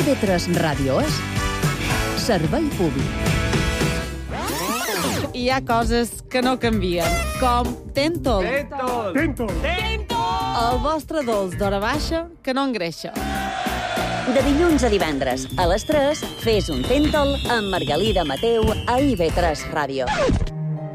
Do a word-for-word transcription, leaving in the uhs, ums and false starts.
I V tres Ràdio és servei públic. Hi ha coses que no canvien, com Tentol. Tentol! Tentol! El vostre dolç d'hora baixa que no engreixa. De dilluns a divendres, a les tres, fes un Tentol amb Margalida Mateu a I V tres Ràdio.